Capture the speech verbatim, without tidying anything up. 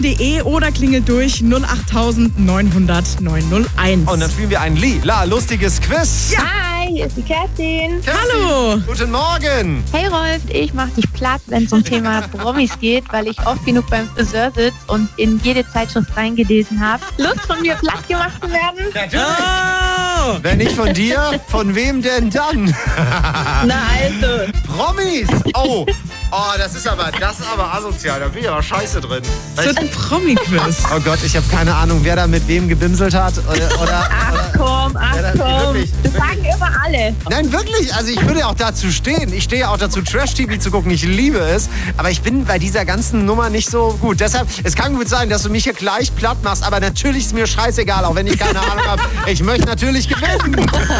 de oder klingelt durch null acht neun hundert neun null eins. Und dann spielen wir ein Lila lustiges Quiz. Ja. Hi, hier ist die Kerstin. Kerstin, Hallo. Guten Morgen. Hey Rolf, ich mach dich platt, wenn es um Thema Promis geht, weil ich oft genug beim Friseur sitze und in jede Zeitschrift reingelesen habe. Lust von mir platt gemacht zu werden? Oh. Wenn nicht von dir, von wem denn dann? Na also. Promis. Oh, oh, das ist aber, das ist aber asozial. Da bin ich aber scheiße drin. Das wird ein Promi-Quiz. Oh Gott, ich habe keine Ahnung, wer da mit wem gebimselt hat. Oder, oder, Ach komm, ach Ja, das- komm. wirklich, Das sagen immer alle. Nein, wirklich. Also ich würde auch dazu stehen. Ich stehe auch dazu, Trash-T V zu gucken. Ich liebe es. Aber ich bin bei dieser ganzen Nummer nicht so gut. Deshalb, es kann gut sein, dass du mich hier gleich platt machst. Aber natürlich ist mir scheißegal, auch wenn ich keine Ahnung habe. Ich möchte natürlich gewinnen.